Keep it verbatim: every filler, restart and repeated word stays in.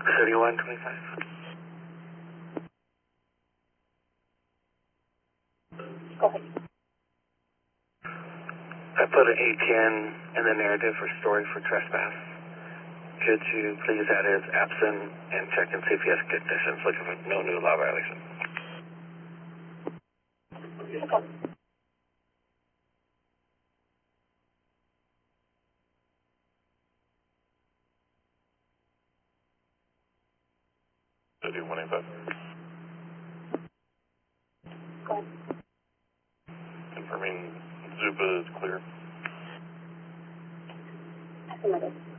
thirty-one twenty-five. Go ahead. I put an A T N in the narrative for story for trespass. Could you please add his absent and check and see if he has conditions, looking for no new law violation? Okay. thirty-one eighty-five. Go ahead. Confirming Zupa is clear. Affirmative.